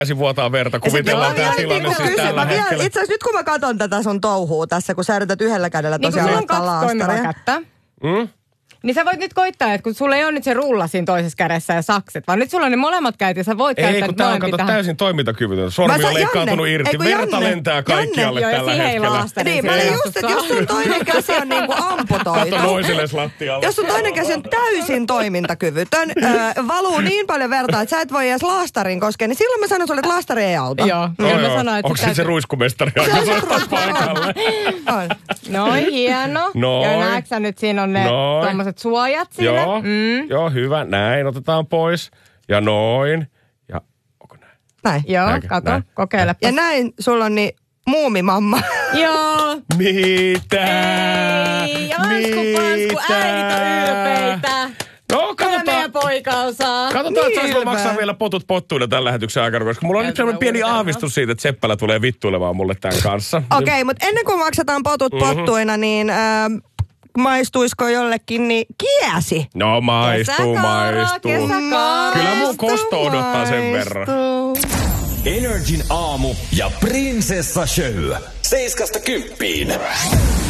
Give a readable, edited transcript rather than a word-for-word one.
vuotaa verta. Kuvitellaan tämä tilanne siis tällä hetkellä. Itse asiassa nyt kun mä katson tätä sun touhua tässä, kun sä yrität yhdellä kädellä tosiaan niin kun sulla on 2 toimivaa kättä. Niin sä voit nyt koittaa, että kun sulla ei ole nyt se rulla siinä toisessa kädessä ja sakset, vaan nyt sulla on ne molemmat kädet ja sä voit käyttää molempia. Ei, kun tää on kato täysin toimintakyvytön. Sormi on leikkaantunut irti. Verta lentää kaikkialle tällä hetkellä. Niin, mä olin just, että jos sun toinen käsi on niinku amputoitu. Kato moiselle lattialle. Jos sun toinen käsi on täysin toimintakyvytön, valuu niin paljon verta, että sä et voi edes laastarin koskea, niin silloin mä sanon sulle, että laastari ei auta. Joo. Onko se ruiskumestari aika soittaa paikalle? Noin, hieno. Ja näetkö nyt siinä on ne tommoset suojat siinä? Joo, hyvä. Näin otetaan pois. Ja noin. Ja onko näin? Näin. Joo, kato, kokeilepa. Ja näin sulla on niin muumimamma. Joo. Mitä? Ei, Ansku, äidit on ylpeitä. No, katsotaan. Meidän poika osaa. Katsotaan, että saanko maksaa vielä potut pottuina tämän lähetyksen aikana, koska mulla on nyt sellainen pieni aavistus siitä, että Seppälä tulee vittuilemaan mulle tämän kanssa. Okei, mutta ennen kuin maksetaan potut pottuina, niin maistuisiko jollekin niin kiesi? No maistuu. Kesäkaura. Kyllä mun kosto odottaa sen verran. Energin aamu ja Prinsessa Show. 7–10.